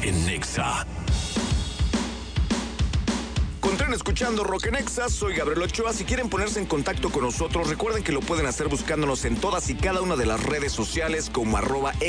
en Nexa. Continúen escuchando Rock en Exa, soy Gabriel Ochoa. Si quieren ponerse en contacto con nosotros, recuerden que lo pueden hacer buscándonos en todas y cada una de las redes sociales como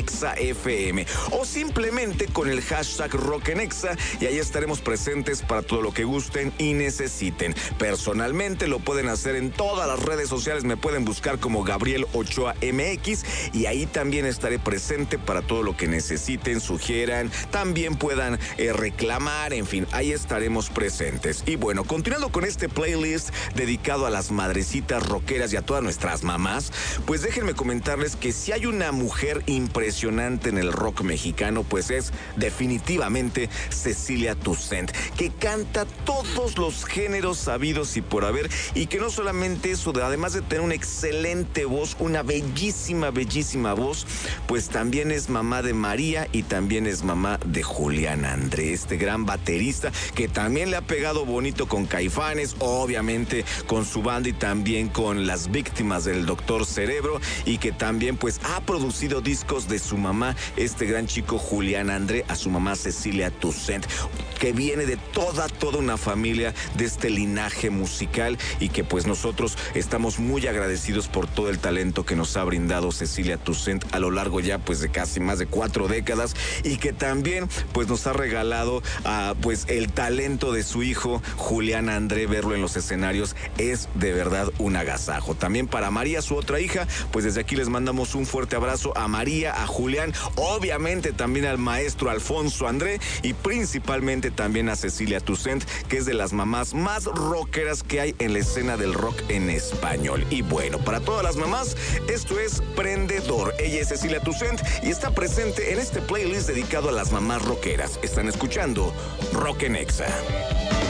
@ExaFM o simplemente con el hashtag Rock en Exa y ahí estaremos presentes para todo lo que gusten y necesiten. Personalmente lo pueden hacer en todas las redes sociales, me pueden buscar como Gabriel Ochoa MX y ahí también estaré presente para todo lo que necesiten, sugieran, también puedan reclamar, en fin, ahí estaremos presentes. Y bueno, continuando con este playlist dedicado a las madrecitas rockeras y a todas nuestras mamás, pues déjenme comentarles que si hay una mujer impresionante en el rock mexicano, pues es definitivamente Cecilia Toussaint, que canta todos los géneros sabidos y por haber, y que no solamente eso, además de tener una excelente voz, una bellísima, bellísima voz, pues también es mamá de María y también es mamá de Julián André, este gran baterista que también le ha pegado bonito con Caifanes, obviamente con su banda y también con las Víctimas del Doctor Cerebro, y que también pues ha producido discos de su mamá, este gran chico Julián André, a su mamá Cecilia Toussaint, que viene de toda una familia de este linaje musical y que pues nosotros estamos muy agradecidos por todo el talento que nos ha brindado Cecilia Toussaint a lo largo ya pues de casi más de 4 décadas, y que también pues nos ha regalado pues el talento de su hijo Julián André. Verlo en los escenarios es de verdad un agasajo. También para María, su otra hija, pues desde aquí les mandamos un fuerte abrazo a María, a Julián, obviamente también al maestro Alfonso André y principalmente también a Cecilia Toussaint, que es de las mamás más rockeras que hay en la escena del rock en español. Y bueno, para todas las mamás, esto es Prendedor. Ella es Cecilia Toussaint y está presente en este playlist dedicado a las mamás rockeras. Están escuchando Rock en Exa.